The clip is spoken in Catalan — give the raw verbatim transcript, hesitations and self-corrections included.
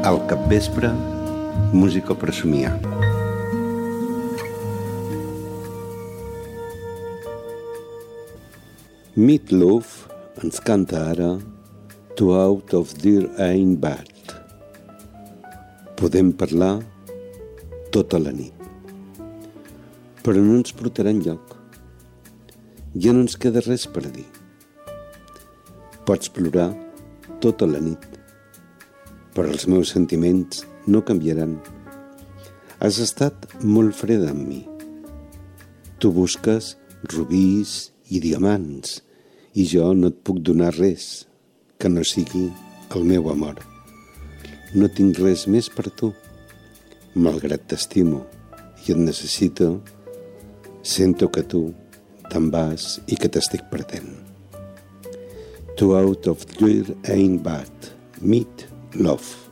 Al capvespre, música per somiar. Meat Loaf ens canta ara "Two Out of There Ain't Bad". Podem parlar tota la nit, però no ens portarà enlloc. Ja no ens queda res per dir. Pots plorar tota la nit, però els meus sentiments no canviaran. Has estat molt freda amb mi. Tu busques rubís i diamants i jo no et puc donar res que no sigui el meu amor. No tinc res més per tu. Malgrat t'estimo i et necessito, sento que tu te'n vas i que t'estic perdent. Two out of there ain't bad. Meat Loaf.